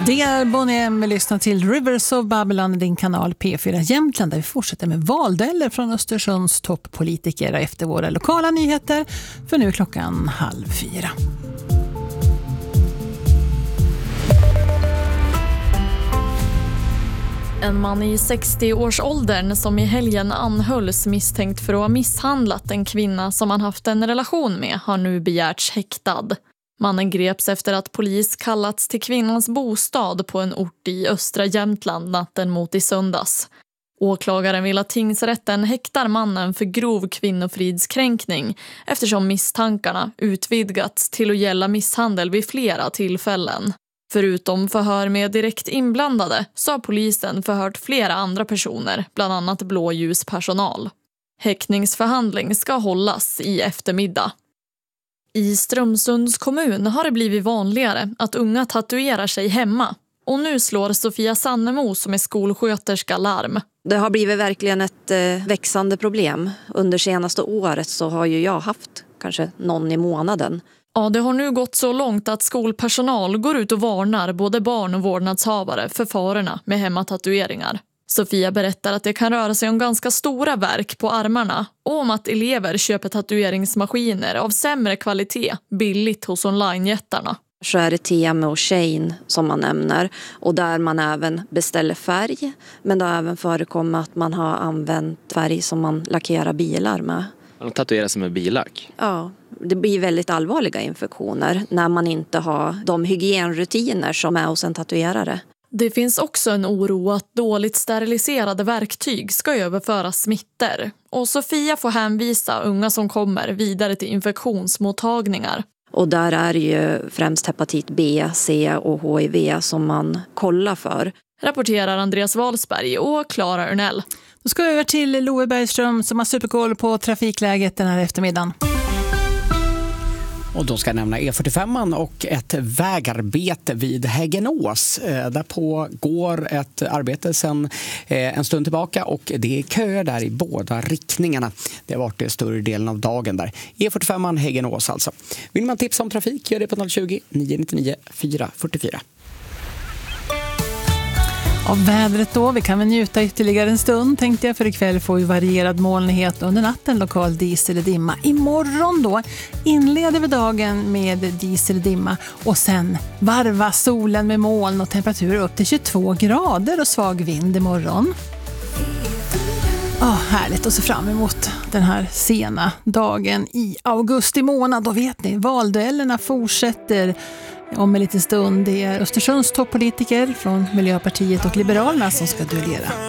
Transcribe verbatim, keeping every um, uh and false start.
Det är Bonnie M. Vi lyssnar till Rivers of Babylon i din kanal P fyra Jämtland, där vi fortsätter med valdueller från Östersunds toppolitiker efter våra lokala nyheter. För nu är klockan halv fyra. En man i sextio-årsåldern som i helgen anhölls misstänkt för att ha misshandlat en kvinna som han haft en relation med har nu begärts häktad. Mannen greps efter att polis kallats till kvinnans bostad på en ort i östra Jämtland natten mot i söndags. Åklagaren vill att tingsrätten häktar mannen för grov kvinnofridskränkning eftersom misstankarna utvidgats till att gälla misshandel vid flera tillfällen. Förutom förhör med direkt inblandade så har polisen förhört flera andra personer, bland annat blåljuspersonal. Häktningsförhandling ska hållas i eftermiddag. I Strömsunds kommun har det blivit vanligare att unga tatuerar sig hemma. Och nu slår Sofia Sannemo som är skolsköterska larm. Det har blivit verkligen ett eh, växande problem. Under senaste året så har ju jag haft kanske någon i månaden. Ja, det har nu gått så långt att skolpersonal går ut och varnar både barn och vårdnadshavare för farorna med hemmatatueringar. Sofia berättar att det kan röra sig om ganska stora verk på armarna och om att elever köper tatueringsmaskiner av sämre kvalitet billigt hos onlinejättarna. Så är det T M och Shane som man nämner, och där man även beställer färg, men det har även förekommit att man har använt färg som man lackerar bilar med. Man tatuerar sig med bilack? Ja, det blir väldigt allvarliga infektioner när man inte har de hygienrutiner som är hos en tatuerare. Det finns också en oro att dåligt steriliserade verktyg ska överföra smitter. Och Sofia får hänvisa unga som kommer vidare till infektionsmottagningar. Och där är det ju främst hepatit B, C och H I V som man kollar för. Rapporterar Andreas Walsberg och Klara Örnell. Då ska vi över till Loe Bergström som har superkoll på trafikläget den här eftermiddagen. Och då ska jag nämna E fyrtiofem och ett vägarbete vid Häggenås. Där pågår ett arbete sedan en stund tillbaka och det är köer där i båda riktningarna. Det har varit det större delen av dagen där. E fyrtiofem Häggenås alltså. Vill man tipsa om trafik, gör det på noll tjugo, nio nittionio, fyra fyrtiofyra. Av vädret då, vi kan väl njuta ytterligare en stund tänkte jag, för ikväll får vi varierad molnighet under natten, lokal dis eller dimma. Imorgon då inleder vi dagen med dis eller dimma och sen varva solen med moln och temperaturer upp till tjugotvå grader och svag vind imorgon. Oh, härligt att se fram emot den här sena dagen i augusti månad. Då vet ni, valduellerna fortsätter om en liten stund. Det är Östersunds toppolitiker från Miljöpartiet och Liberalerna som ska duellera.